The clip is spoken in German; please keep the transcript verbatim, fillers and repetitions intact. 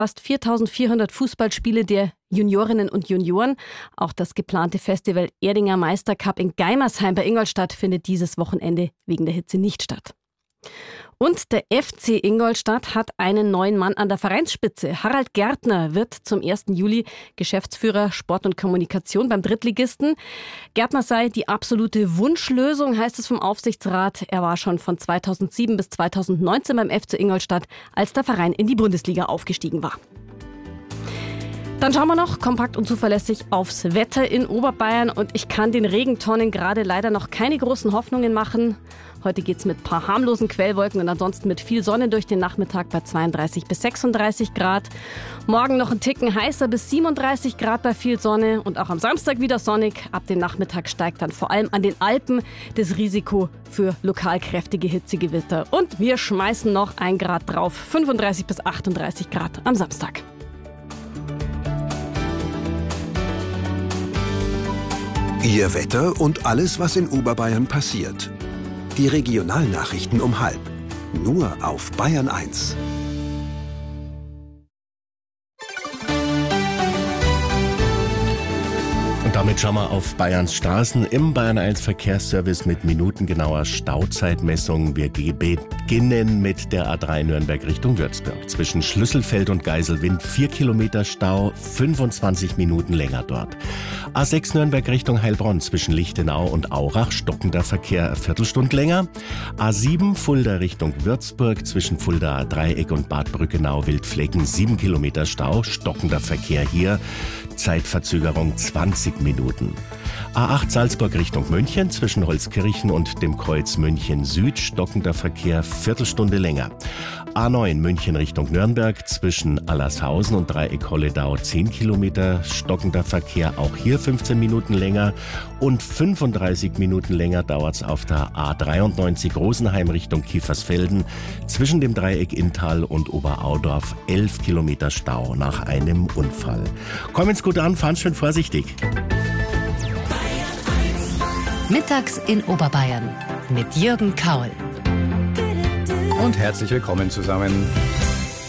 fast viertausendvierhundert Fußballspiele der Juniorinnen und Junioren. Auch das geplante Festival Erdinger Meistercup in Geimersheim bei Ingolstadt findet dieses Wochenende wegen der Hitze nicht statt. Und der F C Ingolstadt hat einen neuen Mann an der Vereinsspitze. Harald Gärtner wird zum ersten Juli Geschäftsführer Sport und Kommunikation beim Drittligisten. Gärtner sei die absolute Wunschlösung, heißt es vom Aufsichtsrat. Er war schon von zweitausendsieben bis zweitausendneunzehn beim F C Ingolstadt, als der Verein in die Bundesliga aufgestiegen war. Dann schauen wir noch kompakt und zuverlässig aufs Wetter in Oberbayern. Und ich kann den Regentonnen gerade leider noch keine großen Hoffnungen machen. Heute geht's mit ein paar harmlosen Quellwolken und ansonsten mit viel Sonne durch den Nachmittag bei zweiunddreißig bis sechsunddreißig Grad. Morgen noch ein Ticken heißer bis siebenunddreißig Grad bei viel Sonne und auch am Samstag wieder sonnig. Ab dem Nachmittag steigt dann vor allem an den Alpen das Risiko für lokal kräftige Hitzegewitter. Und wir schmeißen noch ein Grad drauf, fünfunddreißig bis achtunddreißig Grad am Samstag. Ihr Wetter und alles, was in Oberbayern passiert. Die Regionalnachrichten um halb. Nur auf Bayern eins. Und damit schauen wir auf Bayerns Straßen im Bayern eins Verkehrsservice mit minutengenauer Stauzeitmessung. Wir beginnen mit der A drei Nürnberg Richtung Würzburg. Zwischen Schlüsselfeld und Geiselwind vier Kilometer Stau, fünfundzwanzig Minuten länger dort. A sechs Nürnberg Richtung Heilbronn zwischen Lichtenau und Aurach, stockender Verkehr eine Viertelstunde länger. A sieben Fulda Richtung Würzburg zwischen Fulda Dreieck und Bad Brückenau-Wildflecken sieben Kilometer Stau, stockender Verkehr hier. Zeitverzögerung zwanzig Minuten. A acht Salzburg Richtung München zwischen Holzkirchen und dem Kreuz München Süd, stockender Verkehr Viertelstunde länger. A neun München Richtung Nürnberg zwischen Allershausen und Dreieck Holledau zehn Kilometer, stockender Verkehr, auch hier fünfzehn Minuten länger. Und fünfunddreißig Minuten länger dauert's auf der A dreiundneunzig Rosenheim Richtung Kiefersfelden zwischen dem Dreieck Inntal und Oberaudorf elf Kilometer Stau nach einem Unfall. Kommen's gut an, fahren schön vorsichtig. Mittags in Oberbayern mit Jürgen Kaul. Und herzlich willkommen zusammen.